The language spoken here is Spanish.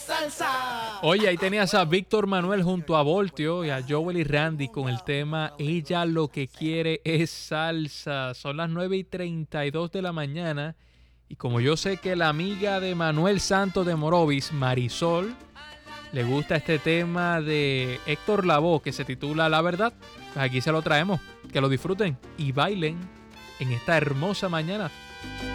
Oye, ahí tenías a Víctor Manuel junto a Voltio y a Joel y Randy con el tema Ella lo que quiere es salsa. Son las 9:32 de la mañana y como yo sé que la amiga de Manuel Santos de Morovis, Marisol, le gusta este tema de Héctor Lavoe que se titula La Verdad, pues aquí se lo traemos. Que lo disfruten y bailen en esta hermosa mañana.